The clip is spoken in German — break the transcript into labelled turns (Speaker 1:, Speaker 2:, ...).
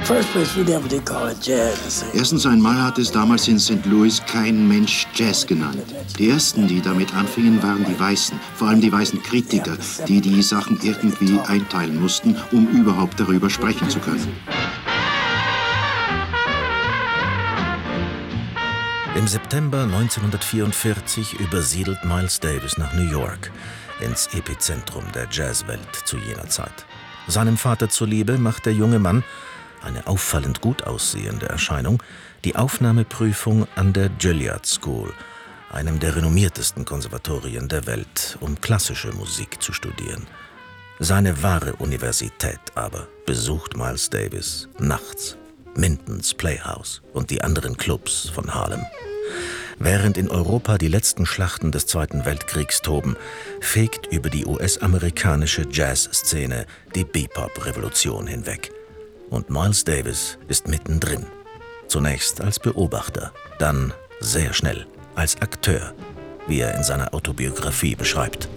Speaker 1: Erstens einmal hat es damals in St. Louis kein Mensch Jazz genannt. Die ersten, die damit anfingen, waren die Weißen, vor allem die weißen Kritiker, die die Sachen irgendwie einteilen mussten, um überhaupt darüber sprechen zu können.
Speaker 2: Im September 1944 übersiedelt Miles Davis nach New York, ins Epizentrum der Jazzwelt zu jener Zeit. Seinem Vater zuliebe macht der junge Mann, eine auffallend gut aussehende Erscheinung, die Aufnahmeprüfung an der Juilliard School, einem der renommiertesten Konservatorien der Welt, um klassische Musik zu studieren. Seine wahre Universität aber besucht Miles Davis nachts, Mintons Playhouse und die anderen Clubs von Harlem. Während in Europa die letzten Schlachten des Zweiten Weltkriegs toben, fegt über die US-amerikanische Jazzszene die Bebop-Revolution hinweg. Und Miles Davis ist mittendrin. Zunächst als Beobachter, dann sehr schnell als Akteur, wie er in seiner Autobiografie beschreibt.